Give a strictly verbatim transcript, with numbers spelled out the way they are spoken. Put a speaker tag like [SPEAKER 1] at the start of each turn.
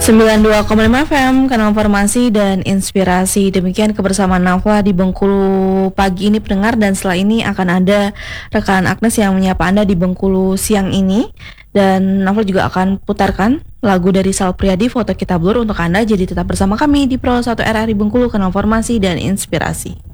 [SPEAKER 1] sembilan puluh dua koma lima F M, kanal informasi dan inspirasi. Demikian kebersamaan Nafa di Bengkulu pagi ini pendengar, dan setelah ini akan ada rekan Agnes yang menyapa Anda di Bengkulu siang ini. Dan Nafa juga akan putarkan lagu dari Sal Priadi, Foto Kita Blur untuk Anda. Jadi tetap bersama kami di Pro satu R R I Bengkulu, kanal informasi dan inspirasi.